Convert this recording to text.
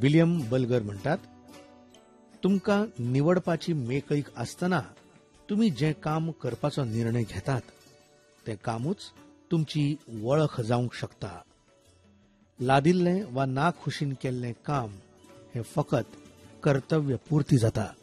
William vulgar म्हणटात, तुमकां निवडपाची मेकळीक आसतना तुम्ही जे काम करपाचो निर्णय घेतात ते कामूच तुमची वळख जावंक शकता. लादिल्लें वा नाखुशीन केल्लें काम हें फकत कर्तव्य पुर्ती जाता.